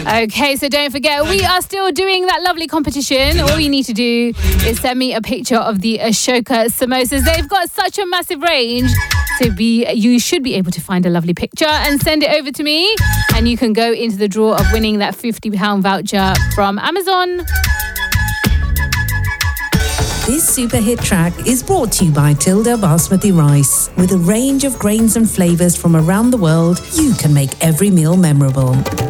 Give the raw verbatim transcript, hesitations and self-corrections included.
Okay, so don't forget, we are still doing that lovely competition. All you need to do is send me a picture of the Ashoka samosas. They've got such a massive range. So be you should be able to find a lovely picture and send it over to me. And you can go into the draw of winning that fifty pounds voucher from Amazon. This super hit track is brought to you by Tilda Basmati Rice. With a range of grains and flavours from around the world, you can make every meal memorable.